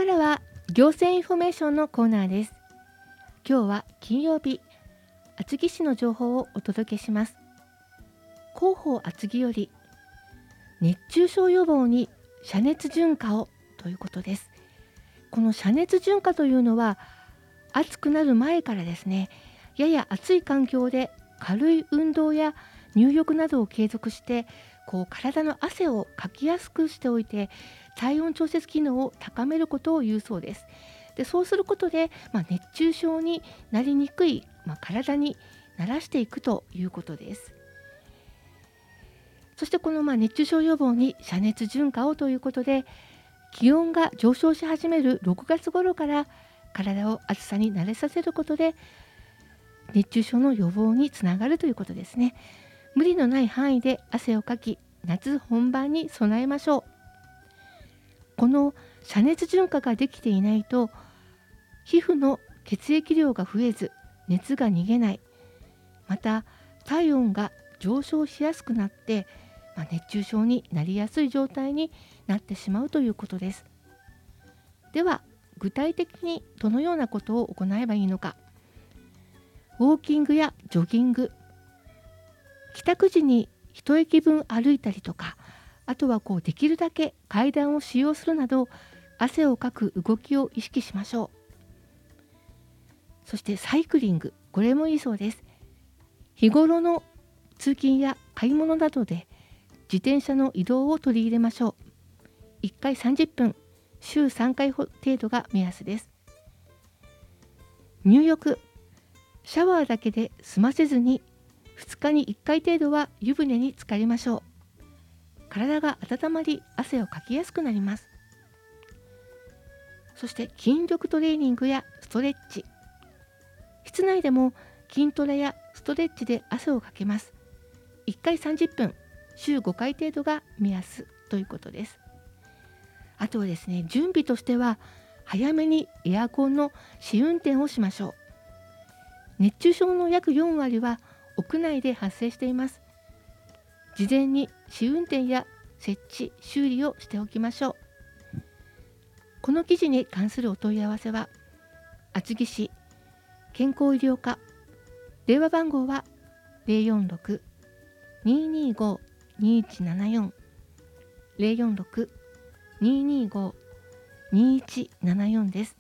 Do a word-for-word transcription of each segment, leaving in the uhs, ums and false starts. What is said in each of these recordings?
からは行政インフォメーションのコーナーです。今日は金曜日、厚木市の情報をお届けします。広報厚木より熱中症予防に遮熱順化をということです。この遮熱順化というのは暑くなる前からですね、やや暑い環境で軽い運動や入浴などを継続してこう体の汗をかきやすくしておいて体温調節機能を高めることを言うそうです。でそうすることで、まあ、熱中症になりにくい、まあ、体に慣らしていくということです。そしてこのまあ熱中症予防に遮熱順化をということで、気温が上昇し始めるろくがつ頃から体を暑さに慣れさせることで熱中症の予防につながるということですね。無理のない範囲で汗をかき、夏本番に備えましょう。この遮熱順化ができていないと皮膚の血液量が増えず熱が逃げない、また体温が上昇しやすくなって、まあ、熱中症になりやすい状態になってしまうということです。では具体的にどのようなことを行えばいいのか。ウォーキングやジョギング、帰宅時に一駅分歩いたりとか、あとはこうできるだけ階段を使用するなど汗をかく動きを意識しましょう。そしてサイクリング、これもいいそうです。日頃の通勤や買い物などで自転車の移動を取り入れましょう。いっかいさんじゅっぷん、週さんかい程度が目安です。入浴、シャワーだけで済ませずにふつかにいっかい程度は湯船に浸かりましょう。体が温まり汗をかきやすくなります。そして筋力トレーニングやストレッチ、室内でも筋トレやストレッチで汗をかけます。いっかいさんじゅっぷん、週ごかい程度が目安ということです。あとはですね、準備としては早めにエアコンの試運転をしましょう。熱中症の約よんわりは屋内で発生しています。事前に試運転や設置、修理をしておきましょう。この記事に関するお問い合わせは厚木市健康医療課、電話番号は ゼロよんろく にーにーご にーいちななよん ゼロよんろく にーにーご にーいちななよん です。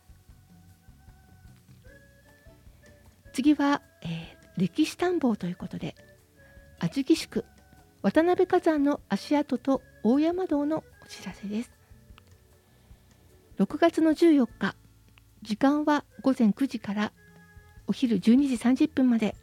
次は、えー、歴史探訪ということで、厚木宿渡辺火山の足跡と大山道のお知らせです。ろくがつのじゅうよっか、時間はごぜんくじからお昼じゅうにじさんじゅっぷんまで。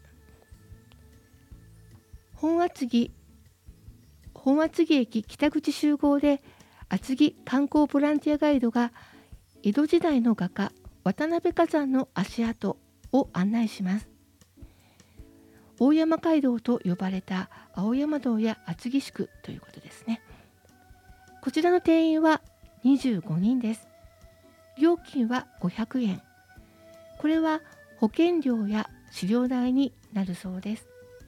本厚木本厚木駅北口集合で厚木観光ボランティアガイドが江戸時代の画家渡辺火山の足跡を案内します。大山街道と呼ばれた青山道や厚木宿ということですね。こちらの定員はにじゅうごにんです。料金はごひゃくえん。これは保険料や飼料代になるそうです。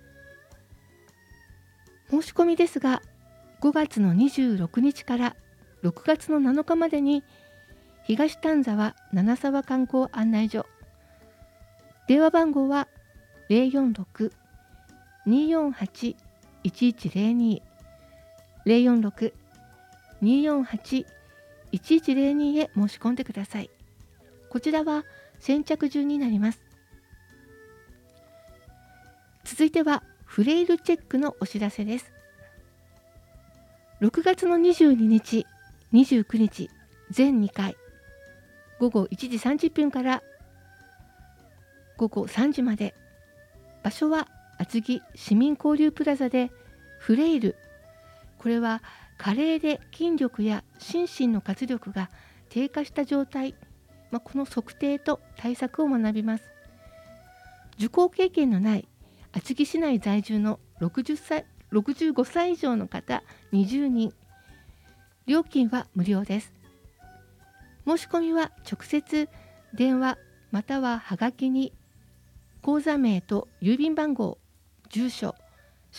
申し込みですがごがつのにじゅうろくにちからろくがつのなのかまでに東丹沢七沢観光案内所、電話番号は ゼロよんろく にーよんはち いちいちゼロに ゼロよんろく にーよんはち いちいちゼロに へ申し込んでください。こちらは先着順になります。続いてはフレイルチェックのお知らせです。ろくがつのにじゅうににち、にじゅうくにち、全にかい、ごごいちじさんじゅっぷんからごごさんじまで。場所は厚木市民交流プラザでフレイル、これは加齢で筋力や心身の活力が低下した状態、まあ、この測定と対策を学びます。受講経験のない厚木市内在住のろくじゅっさいろくじゅうごさい以上の方にじゅうにん、料金は無料です。申し込みは直接電話またははがきに口座名と郵便番号、住所、